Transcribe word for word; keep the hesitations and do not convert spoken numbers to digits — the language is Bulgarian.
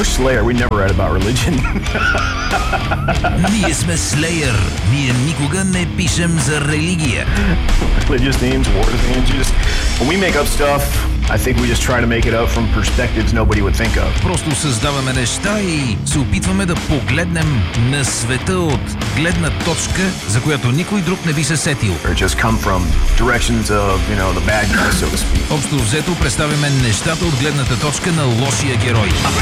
We're Slayer. We never write about religion. Ние сме Slayer. Ние никога не пишем за религия. Religious themes, war themes. Just when we make up stuff, I think we just try to make it up from perspectives nobody would think of. Просто създаваме неща и се опитваме да погледнем на света от гледна точка, за която никой друг не би се сетил. Or just come from directions of, you know, the bad guy, so to speak. Общо взето представяме нещата от гледната точка на лошия герой.